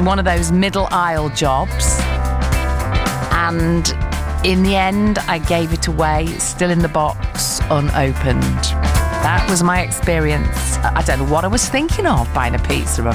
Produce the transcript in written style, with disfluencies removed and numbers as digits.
one of those middle aisle jobs. And in the end, I gave it away, still in the box, unopened. That was my experience. I don't know what I was thinking of buying a pizza oven.